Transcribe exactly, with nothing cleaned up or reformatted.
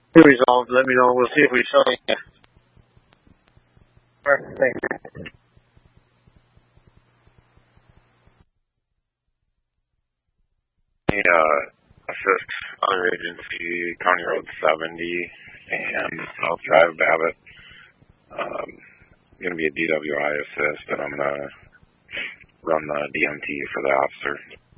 Be resolved. Let me know. We'll see if we sell it. All right, thanks. Uh, assist other agency, County Road seventy and South Drive, Babbitt. Um, going to be a D W I assist, and I'm going to run the D M T for the officer.